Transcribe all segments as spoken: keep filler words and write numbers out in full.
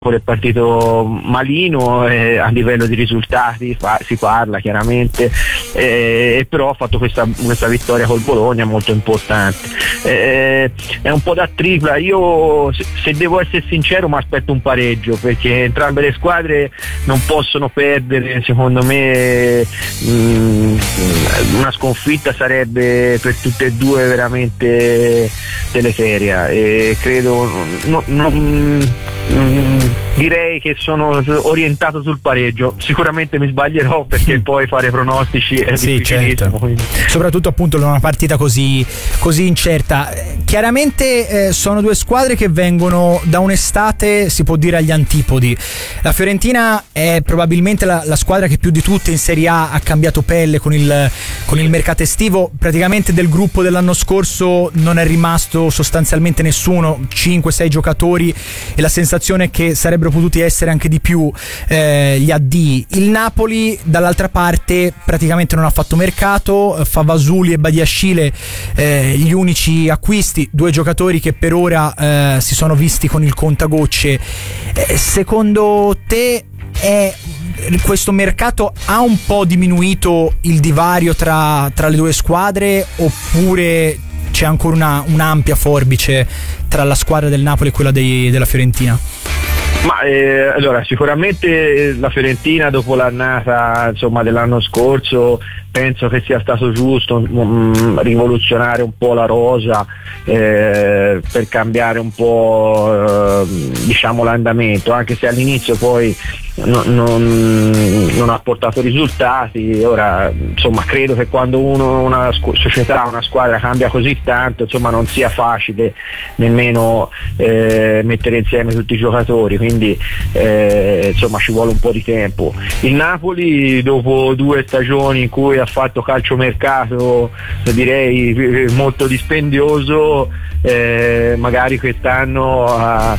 è partito malino eh, a livello di risultati, fa, si parla chiaramente, eh, però ha fatto questa, questa vittoria col Bologna molto importante. Eh, è un po' da tripla, io se, se devo essere sincero mi aspetto un pareggio, perché entrambe le squadre non possono perdere, secondo me mh, una sconfitta sarebbe per tutte e due veramente deleteria, e credo no, non, mh, direi che sono orientato sul pareggio. Sicuramente mi sbaglierò, perché poi fare pronostici è sì, difficilissimo, certo. Soprattutto appunto in una partita così, così incerta. Chiaramente eh, sono due squadre che vengono da un'estate, si può dire, agli antipodi. La Fiorentina è probabilmente la, la squadra che più di tutte in Serie A ha cambiato pelle con il, con il mercato estivo. Praticamente del gruppo dell'anno scorso non è rimasto sostanzialmente nessuno, cinque sei giocatori, e la sensazione è che sarebbero potuti essere anche di più eh, gli addii. Il Napoli dall'altra parte praticamente non ha fatto mercato, Favasuli e Badiashile eh, gli unici acquisti, due giocatori che per ora eh, si sono visti con il contagocce. Eh, secondo te è questo mercato ha un po' diminuito il divario tra, tra le due squadre, oppure c'è ancora una, un'ampia forbice tra la squadra del Napoli e quella dei, della Fiorentina? Ma eh, allora sicuramente la Fiorentina, dopo l'annata insomma dell'anno scorso, penso che sia stato giusto mh, rivoluzionare un po' la rosa eh, per cambiare un po' eh, diciamo l'andamento, anche se all'inizio poi non, non, non ha portato risultati. Ora insomma credo che quando uno, una scu- società, una squadra cambia così tanto, insomma non sia facile nemmeno eh, mettere insieme tutti i giocatori, quindi eh, insomma ci vuole un po' di tempo. Il Napoli, dopo due stagioni in cui ha fatto calciomercato direi molto dispendioso, eh, magari quest'anno ha,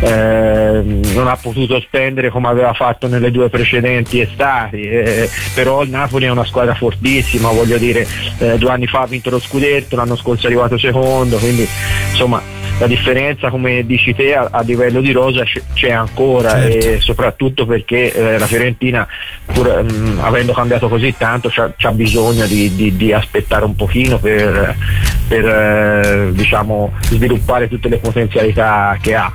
eh, non ha potuto spendere come aveva fatto nelle due precedenti estati, eh, però il Napoli è una squadra fortissima, voglio dire, eh, due anni fa ha vinto lo scudetto, l'anno scorso è arrivato secondo, quindi insomma la differenza, come dici te, a, a livello di rosa c- c'è ancora, certo. E soprattutto perché eh, la Fiorentina, pur mh, avendo cambiato così tanto, c'ha, c'ha bisogno di, di, di aspettare un pochino per, per eh, diciamo sviluppare tutte le potenzialità che ha.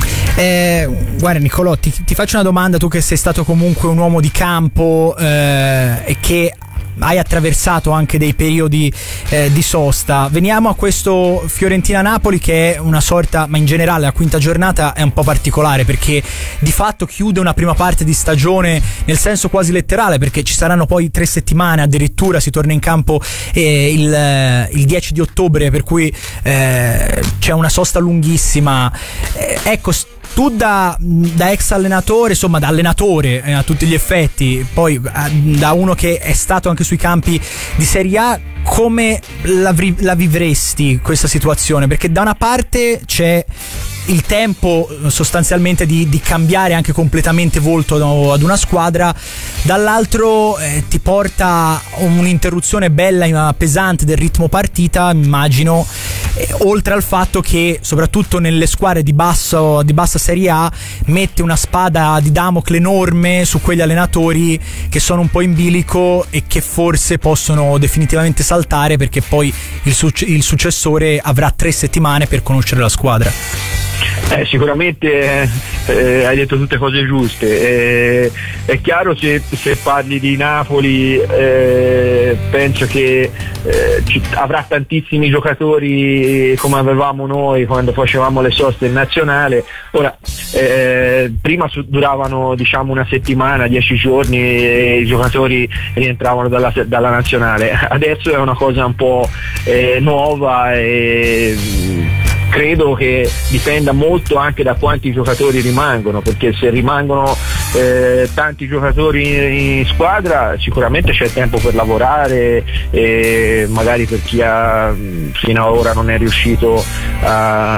Eh, guarda Niccolò, ti, ti faccio una domanda, tu che sei stato comunque un uomo di campo eh, e che hai attraversato anche dei periodi eh, di sosta. Veniamo a questo Fiorentina-Napoli, che è una sorta, ma in generale la quinta giornata è un po' particolare, perché di fatto chiude una prima parte di stagione nel senso quasi letterale, perché ci saranno poi tre settimane, addirittura si torna in campo eh, il, il dieci di ottobre, per cui eh, c'è una sosta lunghissima. Eh, ecco, tu da, da ex allenatore, insomma da allenatore eh, a tutti gli effetti, poi eh, da uno che è stato anche sui campi di Serie A, come la, la vivresti questa situazione? Perché da una parte c'è il tempo sostanzialmente di, di cambiare anche completamente volto ad una squadra, dall'altro eh, ti porta un'interruzione bella, pesante del ritmo partita, immagino, eh, oltre al fatto che soprattutto nelle squadre di, basso, di bassa Serie A mette una spada di Damocle enorme su quegli allenatori che sono un po' in bilico e che forse possono definitivamente saltare, perché poi il, suc- il successore avrà tre settimane per conoscere la squadra. Eh, sicuramente eh, hai detto tutte cose giuste. Eh, è chiaro, se, se parli di Napoli, eh, penso che eh, ci, avrà tantissimi giocatori come avevamo noi quando facevamo le soste in nazionale. Ora eh, prima su, duravano diciamo una settimana, dieci giorni, e i giocatori rientravano dalla, dalla nazionale. Adesso è una cosa un po' eh, nuova, e credo che dipenda molto anche da quanti giocatori rimangono, perché se rimangono eh, tanti giocatori in squadra sicuramente c'è tempo per lavorare, e magari per chi ha, fino ad ora non è riuscito a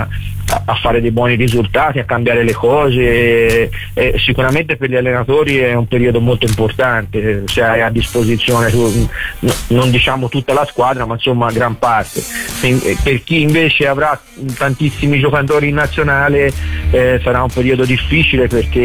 a, a fare dei buoni risultati, a cambiare le cose, e, e sicuramente per gli allenatori è un periodo molto importante, se hai a disposizione tu, non diciamo tutta la squadra, ma insomma gran parte. Per chi invece avrà tantissimi giocatori in nazionale eh, sarà un periodo difficile, perché